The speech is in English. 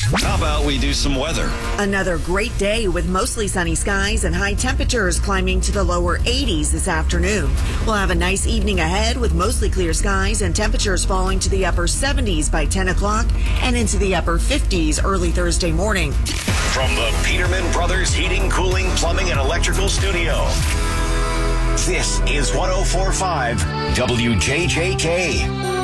How about we do some weather? Another great day with mostly sunny skies and high temperatures climbing to the lower 80s this afternoon. We'll have a nice evening ahead with mostly clear skies and temperatures falling to the upper 70s by 10 o'clock and into the upper 50s early Thursday morning. From the Peterman Brothers Heating, Cooling, Plumbing, and Electrical Studio, this is 104.5 WJJK.